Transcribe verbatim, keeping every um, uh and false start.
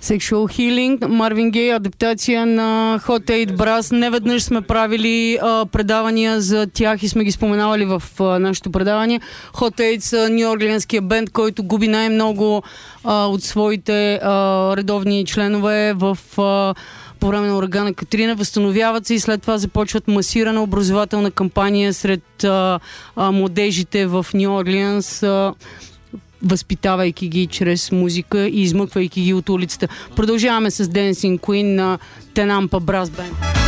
Sexual Healing, Марвин Гей, адаптация на Hot Eight Brass. Неведнъж сме правили а, предавания за тях и сме ги споменавали в а, нашето предаване. Hot Eight са нью-орлеанския бенд, който губи най-много а, от своите а, редовни членове в а, по време на урагана Катрина. Възстановяват се и след това започват масирана образователна кампания сред а, а, младежите в Нью-Орлеанс, а, възпитавайки ги чрез музика и измъквайки ги от улицата. Продължаваме с Dancing Queen на Tenampa Brass Band.